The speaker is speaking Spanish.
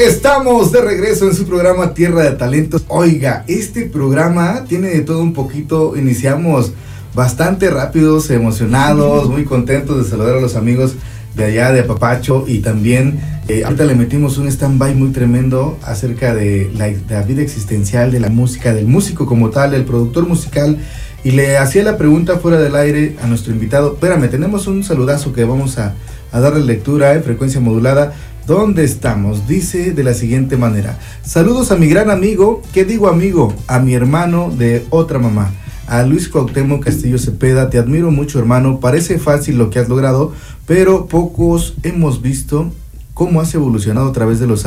Estamos de regreso en su programa Tierra de Talentos. Oiga, este programa tiene de todo un poquito. Iniciamos bastante rápidos, emocionados, muy contentos de saludar a los amigos de allá de Apapacho, y también ahorita le metimos un stand-by muy tremendo acerca de la vida existencial de la música, del músico como tal, el productor musical, y le hacía la pregunta fuera del aire a nuestro invitado. Espérame, tenemos un saludazo que vamos a darle lectura en frecuencia modulada. ¿Dónde estamos? Dice de la siguiente manera: saludos a mi gran amigo, ¿qué digo amigo? A mi hermano de otra mamá, a Luis Cuauhtémoc Castillo Cepeda. Te admiro mucho, hermano, parece fácil lo que has logrado, pero pocos hemos visto cómo has evolucionado a través de los